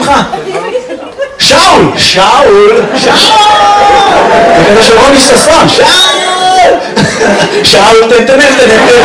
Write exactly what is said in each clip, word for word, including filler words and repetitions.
לך? שאול! שאול! שאול! זה כזה של רוני ששון, שאול! שאול תנתנן תנתנן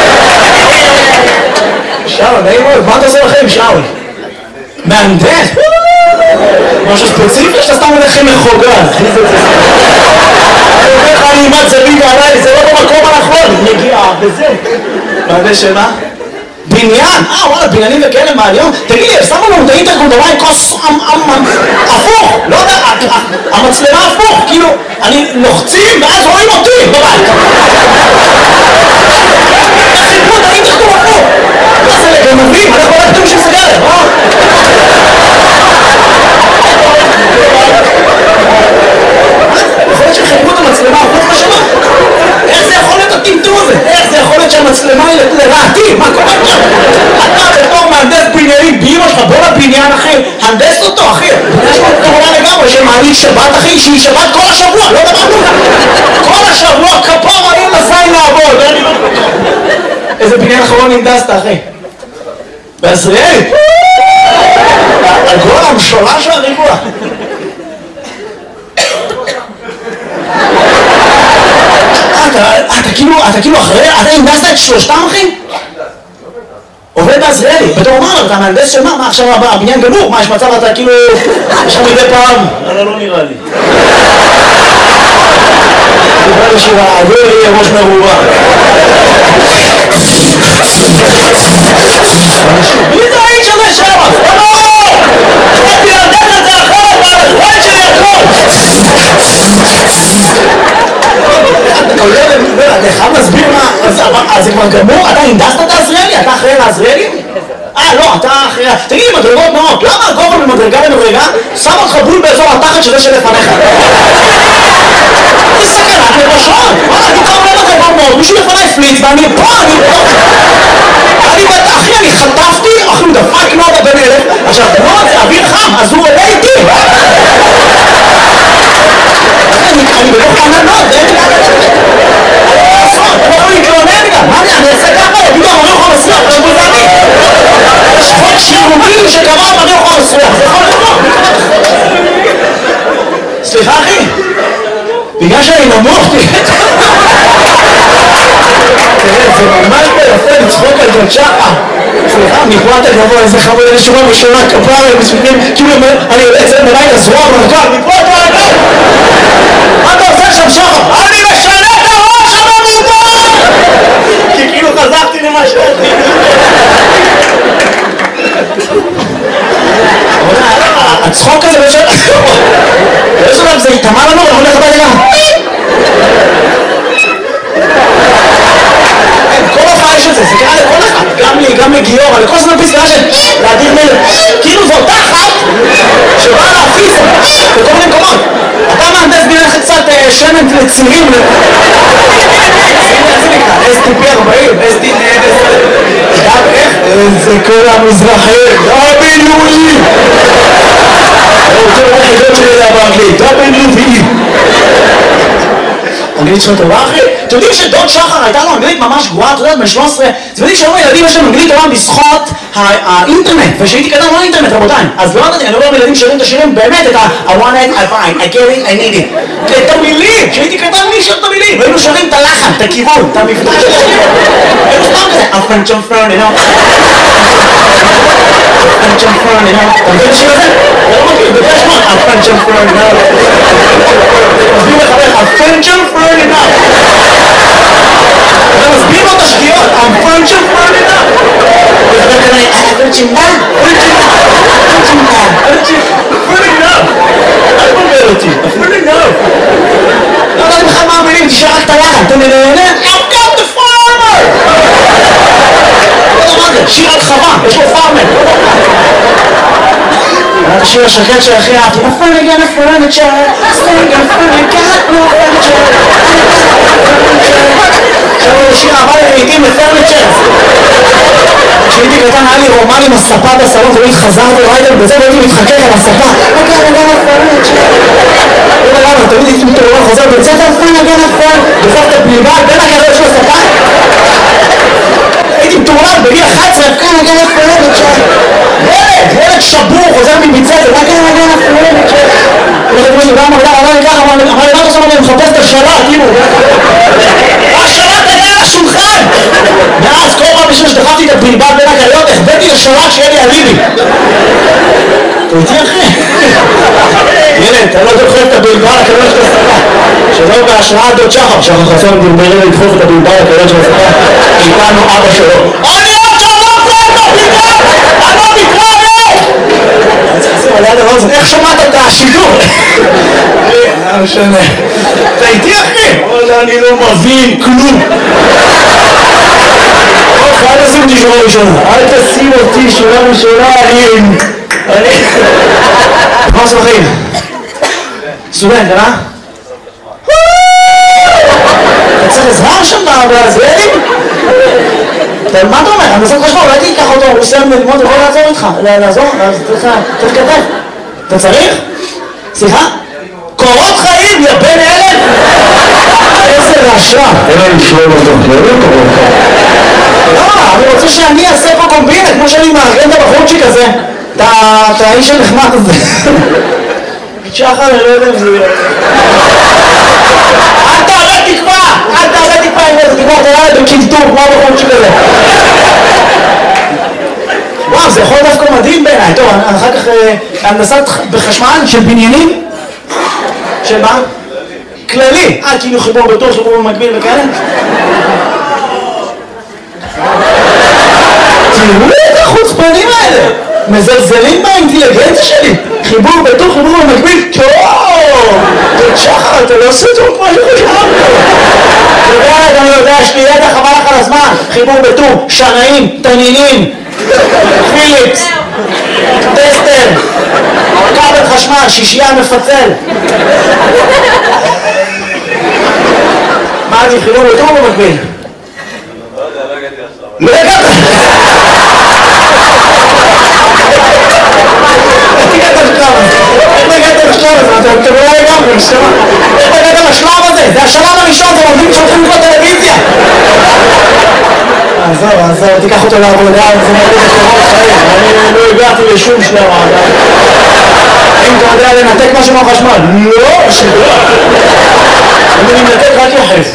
שאול, נעים מאוד, מה אתה עושה לכם, שאול? מהנדס? משהו ספציפי שאתה סתם הולך עם מחוגז. אני אומר לך, אני אימת זווית עליי, זה לא במקום הנכון, מגיעה וזה. מהנדס שמה? בניין? אה וואלה, בניינים וכאלה מעניין. תגיד לי, שמו לנו את האינטרקונדומאי כוס הפוך, לא יודע, המצלמה הפוך, כאילו, אני לוחצים ואז רואים אותי בבית. תחיפו את האינטרקונדום הפוך. מה זה לגנבים? אנחנו רק תום של סגרת, אה? יכול להיות שחיפו את המצלמה הפוך בשנה? איך זה יכול להיות הטמטום הזה? איך זה יכול להיות שהמצלמה היא לרעתי? מה קורה פה? אתה בתור מהנדס בניינים באמא שלך, בוא לבניין אחי, הנדס אותו אחי. יש לו כמובן לגמרי שמעניק שבת אחי, שהיא שבת כל השבוע, לא דבר כלום. כל השבוע כפור אני לזין לעבוד. איזה בניין אחרון הנדסת אחי? בעזריאלי? הגול המשולש והריבוע. אתה כאילו, אתה כאילו אחרי, אתה הנדסת את שלושתם אחי? עובד בעזריאלי, בתור אמר, אתה מהנדס של מה? מה עכשיו הבניין גמור? מה יש מצב אתה כאילו, יש לך מדי פעם? אבל לא נראה לי. דיבר לשירה, עבור יהיה ראש מרובה. מי זה האיש הזה שם? לא! חייתי להנדס את זה אחרת, והחיים שלי הכל! אתה חייב להסביר מה, אז זה כבר גמור? אתה הנדסת את העזריאלי? אתה אחראי לעזריאלי? אה לא, אתה אחראי... תגיד לי מדרגות נאות, למה הגובה ממדרגה למדרגה שם אותך בול באזור התחת שזה שלפניך? זה סכנת לראשון! וואלה, אני כבר אומר לך כבר מאוד, מישהו לפני פליץ ואני פה, אני פה! אני בטח, אחי, אני חטפתי, אחי, הוא דפק נודה בן אלף, עכשיו, נודה זה אוויר חם, אז הוא עולה איתי! אני בטח כאן נודה, זה אין לי... אני לא להתלונן גם, מה אני אעשה ככה? יגידו, אני לא יכול לסלוח, זה בוזני. יש חוק שירותי שקבע, אני לא יכול לסלוח, זה יכול לקרות. סליחה אחי, בגלל שאני נמוך, תראה, זה ממש ביפה לצחוק על גוד שחר. סליחה, מפרט הגבוה, איזה חבוד, איזה שורה בשורה כפרה, כאילו אני יוצא מלאי לזרוע מרגל, מפרט מרגל. מה אתה עושה שם שחר? אני משנה את הראש המרובה! כי כאילו חזרתי למה שאתי. הצחוק הזה בשביל... באיזה שלב זה יתאמה לנו, אנחנו הולך הביתה גם. כל הופעה יש את זה, זה קרה לכל אחד. גם לי, גם לגיור, אבל לכל זמן פסקרה של להדיר מלך. כאילו זו אותה אחת שבאה להפיס בכל מיני מקומות. אתה מהנדס בינך קצת שמן לצירים. אס טי פי ארבעים, אס טי פי גם איך? זה כל המזרחים, דאבליו-אי! הוא רוצה לראות חידות שלי לדבר באנגלית, דאבליו-אי! אנגלית שלך טובה אחי? אתם יודעים שדוד שחר הייתה לו אנגלית ממש גרועה, אתה יודע, בן שלוש עשרה, אתם יודעים שהיום הילדים יש להם אנגלית טובה בזכות האינטרנט, ושהייתי קטן לא האינטרנט רבותיי, אז לא יודעתי, אני רואה ילדים שרים את השירים באמת את ה- I want it, I find, I get it, I need it, את המילים, שהייתי קטן מי שר את המילים, והיינו שרים את הלחן, את הכיוון, את המבטא של השיר, היינו סתם כזה, I'm French, I'm French, you know, French, I'm French, you know, אתה מכיר את השיר הזה? אתה לא מכיר, בגלל שמות, I'm French, I'm French, you know, מסביר לחבר, I'm French, I'm French, you know, אתה מסביר לו את השגיאות, I'm French, I'm French, you know, וחבר כזה, אני פרצ'ינדה, פרצ'ינדה, פרצ'ינדה, פרצ'ינדה, פרצ'ינדה, אל תבלבל אותי, פרצ'ינדה, לא יודעת לך מה המילים, תשאר רק את הלחן, אתה נהנה, I've got the farmer! לא יודע מה זה, שיר על חווה, יש לו פארמר. השיר השקט של הכי אהבתי, I finally got a furniture, staying in front, I got no furniture, עכשיו הוא שיר אהבה לעיתים לפרניצ'ר. כשהייתי קטן היה לי רומן עם הספה בסלון, תמיד חזרתי ריידר בזה והייתי מתחכך על הספה, I got a furniture. לא יודע למה, תמיד הייתי מתעורר חוזר בית ספר, finally got a furniture, בסוף את הבליבה בין הגדול של הספה. הייתי מתעורר בגיל אחת עשרה, finally got a furniture. ילד, ילד שבור, הוא חוזר מביצה, זה רק אין הגן אפילו. הוא גם מגדר, אמר לי ככה, אמר לי, מה אתה שם, אני מחפש את השלט, כאילו. השלט היה על השולחן! ואז כל פעם בשביל שדחפתי את הבלבל בין הקריות, החבאתי לשלט שיהיה לי אליבי. אתה איתי אחי? ילד, אתה לא דוחף את הבלבל הקריות של השפה. שזהו בהשראת דוד שחר, שחר חסון דלברי לדחוף את הבלבל הקריות של השפה. איתנו אבא שלו. אני עוד שבוע פרטו, בלבל! אני לא מתראה! איך שמעת את השידור? לא משנה. אתה איתי אחי? אני לא מבין כלום. אל תשים אותי שורה ראשונה. אל תשים אותי שורה ראשונה. אני... מה עושה בחיים? סטודנט, אה? אתה צריך עזרה שם בזרעים? מה אתה אומר? אני עושה חשבון, אולי תיקח אותו, הוא סיים ללמוד, הוא יכול לעזור איתך. לעזור? אז צריך כתב. אתה צריך? סליחה? קורות חיים, יא בן אלף! איזה רשע! אין לי לשלום אותו, לא יודע קורות חיים. לא, אני רוצה שאני אעשה פה קומבינה, כמו שאני מארגן את הבחורצ'יק הזה. את האיש הנחמד הזה. שחר, אני לא יודע אם זה יהיה. אל תעלה תקווה! אל תעלה תקווה עם איזה תקווה, תראה לי בקלטור, כמו הבחורצ'יק הזה. וואו, זה יכול דווקא מדהים בעיניי. טוב, אחר כך הנדסת בחשמל של בניינים. של מה? כללי. אה, כאילו חיבור בתור, חיבור במקביל וכאלה? תראו את החוצפנים האלה! מזלזלים באינטליגנציה שלי! חיבור בתור, חיבור במקביל, טוב! תוד שחר, אתה לא עושה טוב כמו שחשבנו! אתה יודע, אני יודע, שתהיה אתה חבל לך על הזמן! חיבור בתור, שנאים, תנינים, פיליפס, טסטר, כבל חשמל, שישייה מפצל. מה אני חיבור בתור במקביל? לא הגעת! איך הגעת לשלב הזה? איך הגעת לשלב הזה? אתם לא לגמרי, נשמע. איך הגעת לשלב הזה? זה השלב הראשון, זה עובדים שהולכים לקרוא טלוויזיה. עזוב, עזוב, תיקח אותו לעבודה, זה מרגיש לקורות חיים. אני לא הגעתי לשום שלב עדיין. אם אתה יודע לנתק משהו מהחשמל? לא, שלא. אני מנתק רק יחס.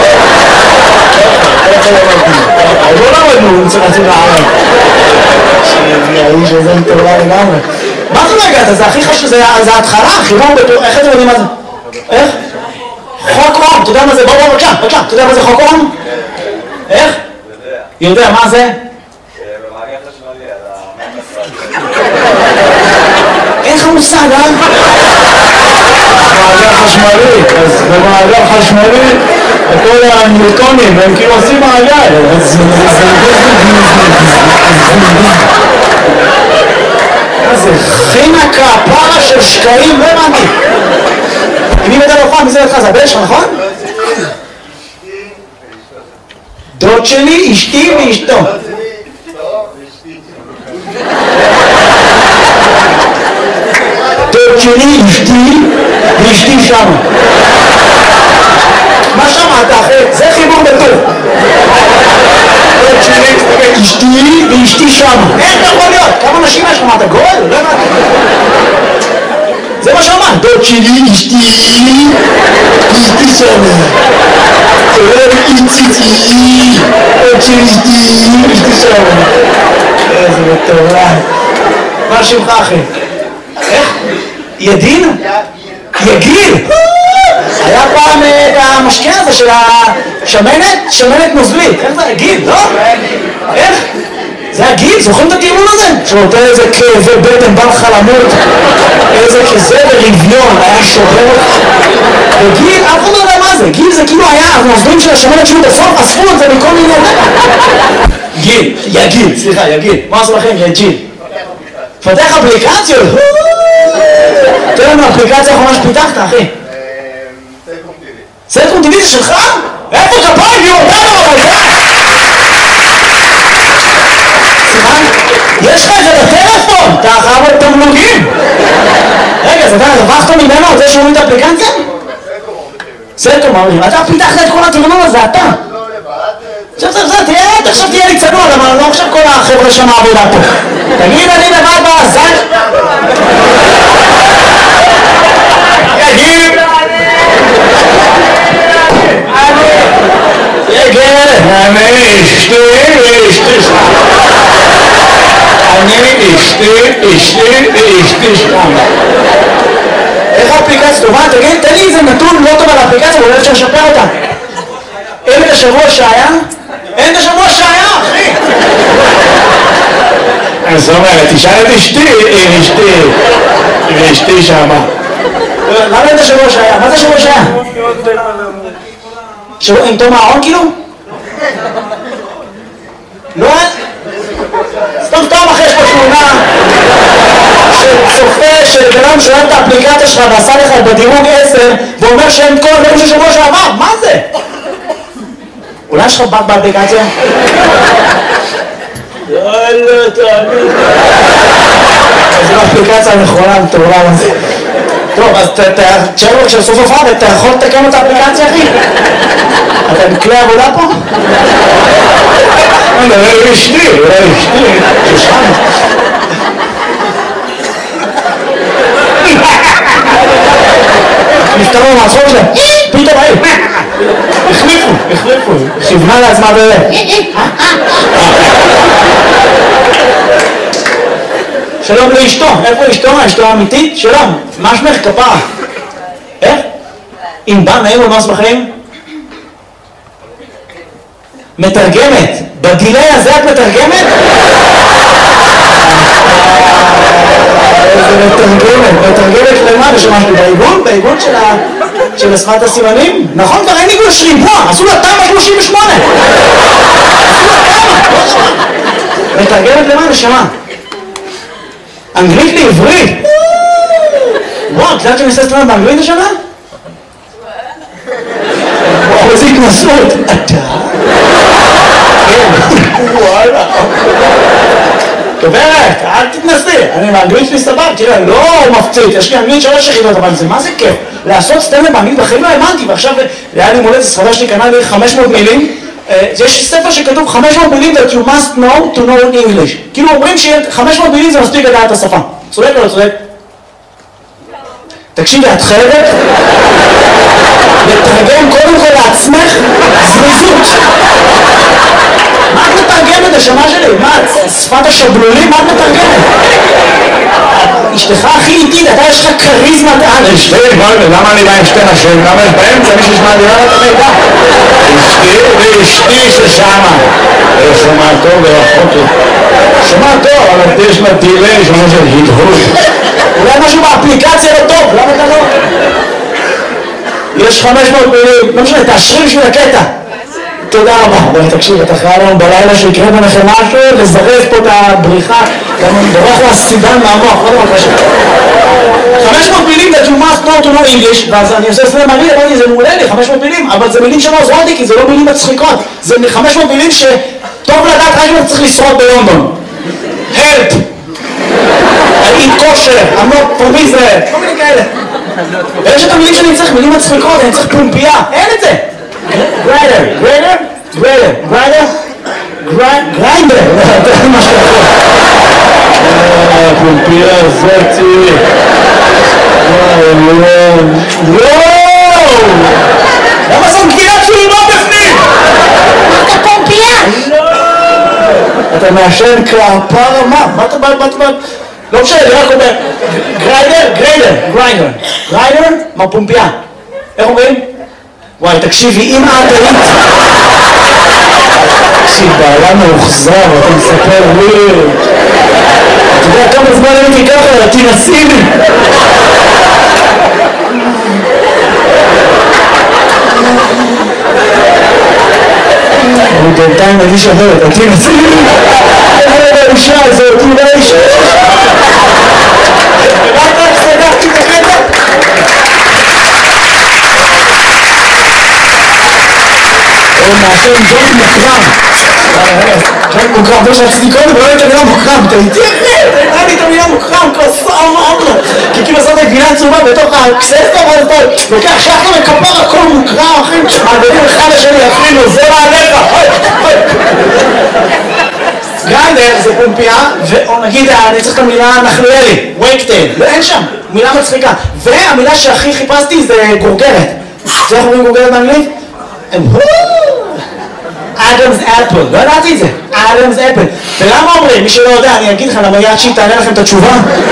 לא למדנו, צריך להציב לערב. שהאיש הזה מטורלה לגמרי. מה זה לא הגעת? זה הכי חשוב, זה ההתחלה, חיבור בתור... איך אתם יודעים מה זה? איך? חוק אום, אתה יודע מה זה? בוא בוא בבקשה, בבקשה, אתה יודע מה זה חוק אום? איך? יודע, מה זה? במעגל חשמלי, על אין לך מושג, אה? במעגל חשמלי, אז במעגל חשמלי, כל הניוטונים, הם כאילו עושים מעגל, אז זה חינה כפרה של שקעים, לא הבנתי. אם היא בדל אופן, מי זה לך? זה הבן שלך, נכון? דוד שלי, אשתי ואשתו. דוד שלי, אשתי ואשתי שם. מה שמעת אחי? זה חיבור בטוב. דוד שלי, אשתי ואשתי שם. איך אתה יכול להיות? כמה נשים יש לך? מה אתה גואל? לא הבנתי. זה מה שאמרת. דוד שלי, אשתי ואשתי שם. תראה איציתי, עוד שלישתי, אשתי שם. איזה מטורף. מה שמך אחי? איך? ידין? יגיל? היה פעם את המשקה הזה של השמנת, שמנת נוזלית. איך זה? יגיל, לא? איך? זה הגיל, זוכרים את הטיעון הזה? שנותן איזה כאבי בטן, בא לך למות, איזה כזה ברביון, היה שובר אותך. וגיל, אף אחד לא יודע מה זה, גיל זה כאילו היה, הנוזלים של השמנת שהיו בסוף, אספו את זה מכל מיני... גיל, יא גיל, סליחה, יא גיל, מה עשו לכם, יא ג'יל? פתח אפליקציות? תראה לנו אפליקציה האחרונה שפיתחת, אחי. סלקום טיווי. סלקום טיווי זה שלך? איפה כפיים, יום, אותנו בבלדה? יש לך את זה בטלפון, אתה חייב את תמלוגים. רגע, אז אתה רווחת ממנו על זה שאומרים את האפליקציה? סלקום אומרים, אתה פיתחת את כל התמלוג הזה, אתה. עכשיו, עכשיו, תראה, עכשיו תהיה לי צנוע, אבל לא עכשיו כל האחר. חבר'ה שם עבודה פה. תגיד, אני לבד בעזן? תגיד! תגיד! אני אשתי ואשתי שם. אני אשתי, אשתי ואשתי שם. איך האפליקציה טובה? תגיד, תן לי איזה נתון לא טוב על האפליקציה, אולי אפשר לשפר אותה. אין את השבוע שהיה? אין את השבוע שהיה, אחי! אז זאת אומרת, תשאל את אשתי, אשתי, ואשתי שמה. למה אין את השבוע שהיה? מה זה השבוע שהיה? שבוע עם תום הארון כאילו? לא? סתם סתם אחרי יש פה תמונה של צופה של בנם שאוהב את האפליקציה שלך ועשה לך בדירוג עשר ואומר שאין כל הדברים של שבוע שעבר, מה זה? אולי יש לך בת באפליקציה? לא, לא, תאמין. זו האפליקציה הנכונה, מטורלל הזה. טוב, אז תשאר לו כשסוף הופעה ואתה יכול לתקן את האפליקציה, אחי? אתה בכלי עבודה פה? לא, לא, אשתי, לא, אשתי. ששם. נפתרו מהצחוק שלהם, פתאום היי, החליפו, החליפו. כיוונה לעצמה בזה. שלום לאשתו, איפה אשתו? אשתו האמיתית? שלום, מה שמך כפרה? איך? אם בא נעים ומאס בחיים? מתרגמת, בגילי הזה את מתרגמת? איזה מתרגמת, מתרגמת למה? ושמשהו בעיגון? בעיגון של שפת הסימנים? נכון, כבר אין עיגון של ריבוע, עשו לה תמ"א שלושים ושמונה. מתרגמת למה? נשמה? אנגלית לעברית? וואו, את יודעת שאני עושה סטרנד באנגלית השנה? וואו, איזה התנסות. אתה? וואלה. דוברת, אל תתנסי, אני באנגלית שלי סבבה, תראה, לא מפציץ, יש לי אנגלית שלוש יחידות, אבל זה מה זה כיף? לעשות סטנדאפ באנגלית בחיים לא האמנתי, ועכשיו היה לי מולדת, סחבה שלי קנה לי חמש מאות מילים, יש ספר שכתוב חמש מאות מילים that you must know to know English, כאילו אומרים ש-חמש מאות מילים זה מספיק לדעת את השפה, צודק או לא צודק? תקשיבי, את חייבת לתרגם קודם כל לעצמך זריזות. מה את מתרגמת, השמה שלי? מה, שפת השבלולים? מה את מתרגמת? אשתך הכי איטית, אתה יש לך קריזמת על. אשתי, למה אני בא עם שתי נשים? למה יש באמצע מישהו שמע לי על המידע? אשתי ואשתי ששמה. שומע טוב ורחוק לי. שומע טוב, אבל יש לה דילי, שומע של הדהוד. אולי משהו באפליקציה לא טוב, למה אתה לא? יש חמש מאות מילים, לא משנה, תאשרי בשביל הקטע. תודה רבה. אבל תקשיב, אתה חייב לנו בלילה שיקרה ביניכם משהו, לזרז פה את הבריחה, גם אני בורח לסידן מהמוח, לא דבר קשה. חמש מאות מילים that you must know to know English, ואז אני עושה סלם מראה, אמרתי, זה מעולה לי, חמש מאות מילים, אבל זה מילים שלא עוזרות לי, כי זה לא מילים מצחיקות. זה חמש מאות מילים שטוב לדעת רק אם אתה צריך לשרוד בלונדון. Help! I eat kosher, I'm not from Israel, כל מיני כאלה. ויש את המילים שאני צריך, מילים מצחיקות, אני צריך פומפייה, אין את זה. גריידר, גריידר, גריידר, גריידר, גריידר, זה מה שאתה פומפייה זאתי. וואו! למה זאת גבינת שולמה בפנים? אתה פומפייה? לא! אתה מעשן כפרה, מה? מה אתה בא, מה אתה בא? לא משנה, אני רק אומר, גריידר, גריידר, גריידר, גריידר, מה פומפייה? איך אומרים? וואי, תקשיבי, אם את היית... תקשיב, בעלה מאוחזר, אתה מספר לי... אתה יודע כמה זמן הייתי ככה, תנסי לי! אני בינתיים מרגיש אחרת, תנסי לי! אין האישה הזאת, אולי האישה... רק רק סגרתי את הקטע? הוא מעשן ג'ון מוקרם. ג'ון מוקרם, זה שעשיתי קודם, לא הייתה מילה מוקרם, אתה איתי אחרי, אתה הייתה לי את המילה מוקרם, כוסה אמרנו. כי כאילו עשית גבינה צהובה בתוך הקססטה, ואז אתה לוקח שחר וכפר הכל מוקרם, אחי, מעבדים אחד לשני, אפילו, זה מעליך, אוי, אוי. גריידר, פטר זה פומפיה, או נגיד, אני צריך את המילה נחליאלי, וייקטייל, ואין שם, מילה מצחיקה. והמילה שהכי חיפשתי זה גורגרת. זה איך אומרים גורגרת באנגלית? אדמס אפל, לא ידעתי את זה, אדמס אפל. ולמה אומרים? מי שלא יודע, אני אגיד לך, למה יד שהיא תענה לכם את התשובה.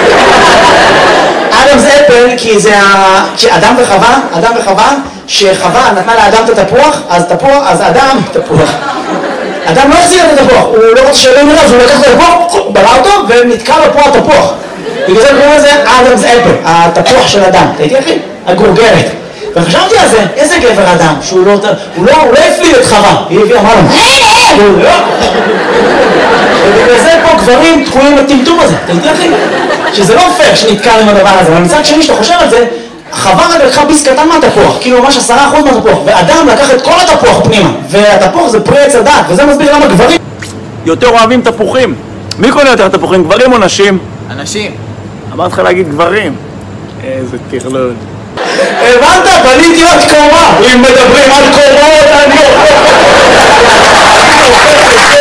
אדמס אפל, כי זה ה... כי אדם וחווה, אדם וחווה, שחווה נתנה לאדם את התפוח, אז תפוח, אז אדם, תפוח. אדם לא החזיר את התפוח, הוא לא רוצה שלא נראה, אז הוא לקח את התפוח, בלע אותו, ונתקע לו פה התפוח. בגלל זה קוראים לזה אדמס אפל, התפוח של אדם. תהייתי אחי? הגורגרת. וחשבתי על זה, איזה גבר אדם, שהוא לא, הוא לא, הוא לא הפליל את חווה, היא הביאה, אמרה לו, הוא לא, ובגלל זה פה גברים תקועים בטמטום הזה, תהייתי אחי? שזה לא פייר שנתקע עם הדבר הזה, אבל מצד שני שאתה חושב על זה, חווה רק לקחה ביס קטן מהתפוח, כאילו ממש עשרה אחוז מהתפוח, ואדם לקח את כל התפוח פנימה, והתפוח זה פרי עץ הדת, וזה מסביר למה גברים יותר אוהבים תפוחים. מי קונה יותר תפוחים, גברים או נשים? אנשים. אמרתי לך להגיד גברים. איזה טרלול. הבנת? בניתי עוד קומה. אם מדברים על קומה